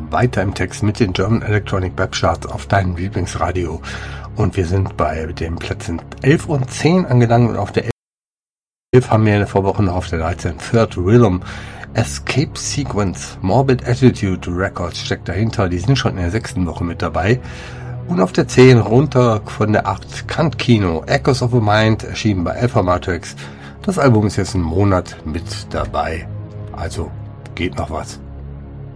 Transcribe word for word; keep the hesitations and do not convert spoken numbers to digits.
weiter im Text mit den German Electronic Web Charts auf deinem Lieblingsradio. Und wir sind bei den Plätzen elf und zehn angelangt und auf der elf haben wir in der Vorwoche noch auf der dreizehn Third Rhythm. Escape Sequence, Morbid Attitude Records steckt dahinter, die sind schon in der sechsten Woche mit dabei. Und auf der zehn runter von der acht Kant Kino, Echoes of a Mind, erschienen bei Alpha Matrix. Das Album ist jetzt einen Monat mit dabei, also geht noch was.